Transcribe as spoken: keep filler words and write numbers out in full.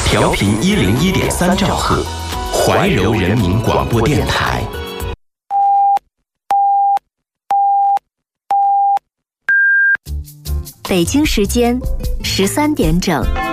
调频一零一点三兆赫，怀柔人民广播电台。 北京时间十三点整。